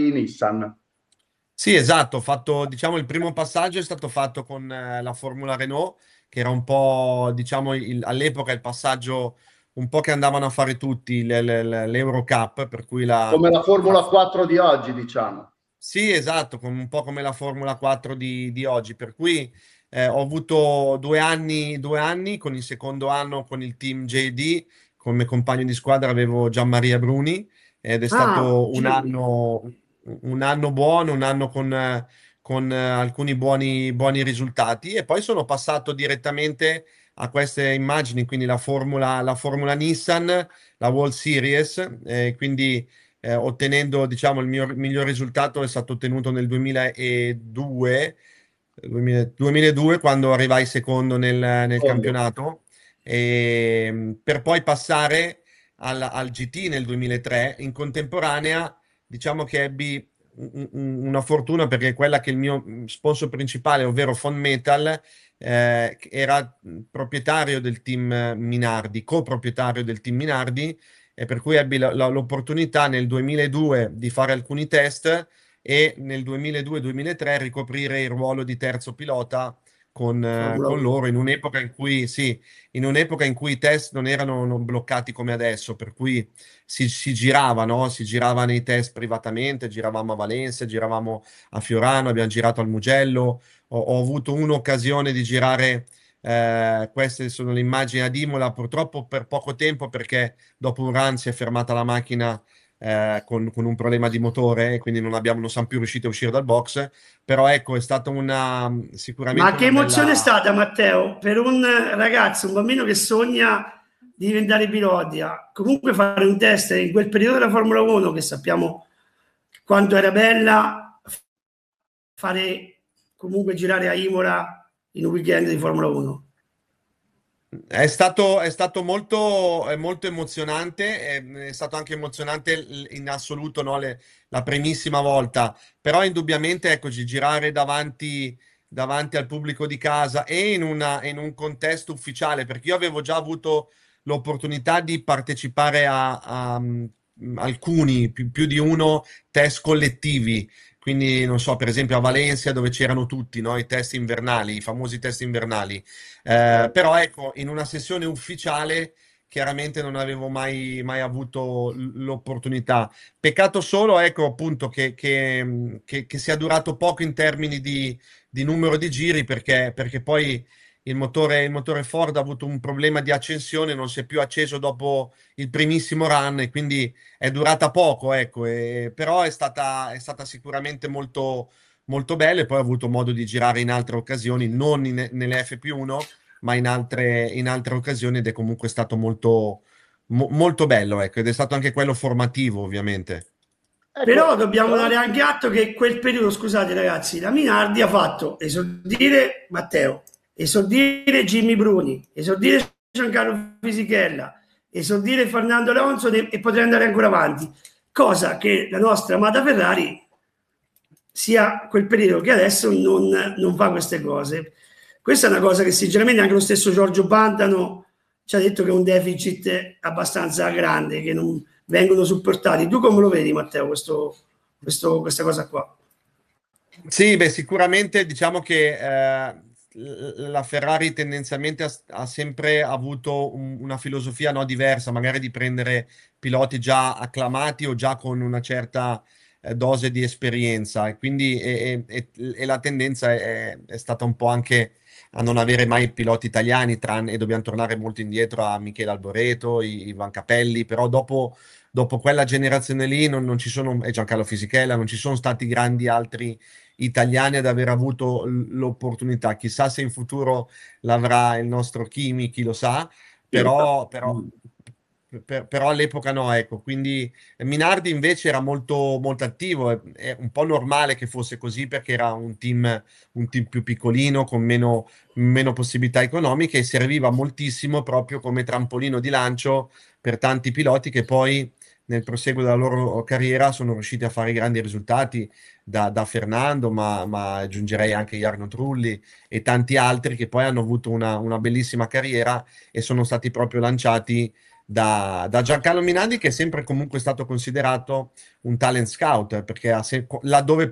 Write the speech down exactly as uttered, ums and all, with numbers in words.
di Nissan. Sì, esatto, ho fatto, diciamo, il primo passaggio è stato fatto con eh, la Formula Renault, che era un po', diciamo, il- all'epoca il passaggio un po' che andavano a fare tutti, l- l- l'Eurocup, per cui la, Come la la- Formula quattro di oggi, diciamo. Sì, esatto, come- un po' come la Formula quattro di, di oggi, per cui eh, ho avuto due anni, due anni, con il secondo anno con il team J D, come compagno di squadra avevo Gianmaria Bruni, ed è Ah, stato un G. anno, un anno buono, un anno con, eh, con, eh, alcuni buoni, buoni risultati, e poi sono passato direttamente a queste immagini, quindi la Formula, la Formula Nissan, la World Series, eh, quindi eh, ottenendo, diciamo, il mio miglior risultato è stato ottenuto nel duemiladue, duemila duemiladue, quando arrivai secondo nel, nel Fondo. campionato, e, per poi passare al, al G T nel duemilatré. In contemporanea, diciamo che ebbi un- un- una fortuna, perché quella che il mio sponsor principale, ovvero Fond Metal, eh, era proprietario del team Minardi, coproprietario del team Minardi, e per cui ebbi la- la- l'opportunità nel duemiladue di fare alcuni test, e nel duemiladue-duemilatré ricoprire il ruolo di terzo pilota con, eh, Formula con uno. loro in un'epoca in cui, sì, in un'epoca in cui i test non erano non bloccati come adesso, per cui si, si girava, no? Si girava nei test privatamente, giravamo a Valencia, giravamo a Fiorano, abbiamo girato al Mugello, ho, ho avuto un'occasione di girare, eh, queste sono le immagini ad Imola, purtroppo per poco tempo, perché dopo un run si è fermata la macchina eh, con, con un problema di motore, e quindi non abbiamo, non siamo più riusciti a uscire dal box. Però ecco, è stata una, Ma sicuramente che una emozione è bella... stata, Matteo, per un ragazzo, un bambino che sogna di diventare pilota, comunque fare un test in quel periodo della Formula uno, che sappiamo quanto era bella, fare comunque girare a Imola in un weekend di Formula uno. È stato, è stato molto, è molto emozionante, è, è stato anche emozionante l- in assoluto, no, le- la primissima volta, però indubbiamente, eccoci, girare davanti, davanti al pubblico di casa e in, una- in un contesto ufficiale, perché io avevo già avuto l'opportunità di partecipare a, a, mm, alcuni, più, più di uno, test collettivi. Quindi, non so, per esempio a Valencia, dove c'erano tutti, no, i test invernali, i famosi test invernali. Eh, Certo. però ecco, in una sessione ufficiale chiaramente non avevo mai, mai avuto l- l'opportunità. Peccato solo, ecco, appunto, che, che- che- che sia durato poco in termini di, di numero di giri, perché, perché poi il motore, il motore Ford ha avuto un problema di accensione, non si è più acceso dopo il primissimo run, e quindi è durata poco, ecco, e- però è stata, è stata sicuramente molto molto bello, e poi ho avuto modo di girare in altre occasioni, non in- nelle F P uno, ma in altre, in altre occasioni, ed è comunque stato molto, mo- molto bello, ecco, ed è stato anche quello formativo, ovviamente. Però Ecco, dobbiamo tra dare l'altro, Sì. anche atto che quel periodo, scusate ragazzi, la Minardi ha fatto esordire Matteo, esordire Jimmy Bruni, esordire Giancarlo Fisichella, esordire Fernando Alonso e e potrei andare ancora avanti, cosa che la nostra amata Ferrari sia quel periodo che adesso non, non fa queste cose. Questa è una cosa che sinceramente anche lo stesso Giorgio Pantano ci ha detto che è un deficit abbastanza grande, che non vengono supportati. Tu come lo vedi, Matteo, questo, questo, questa cosa qua? Sì, beh, sicuramente diciamo che eh, l- la Ferrari tendenzialmente ha, ha sempre avuto un- una filosofia, no, diversa, magari di prendere piloti già acclamati o già con una certa eh, dose di esperienza, e quindi e, e- e- e la tendenza è, è stata un po' anche a non avere mai piloti italiani, tranne, e dobbiamo tornare molto indietro a Michele Alboreto, I- Ivan Capelli, però dopo, dopo quella generazione lì non, non ci sono, e Giancarlo Fisichella, non ci sono stati grandi altri italiani ad aver avuto l- l'opportunità. Chissà se in futuro l'avrà il nostro Kimi, chi lo sa, Chi lo sa? però, però, per- però all'epoca no, ecco. Quindi eh, Minardi invece era molto, molto attivo, è, è un po' normale che fosse così, perché era un team, un team più piccolino, con meno, meno possibilità economiche, e serviva moltissimo proprio come trampolino di lancio per tanti piloti che poi nel proseguo della loro carriera sono riusciti a fare grandi risultati, da, da Fernando, ma, ma aggiungerei anche Jarno Trulli e tanti altri che poi hanno avuto una, una bellissima carriera, e sono stati proprio lanciati da, da Giancarlo Minardi, che è sempre comunque stato considerato un talent scout, perché ha se- laddove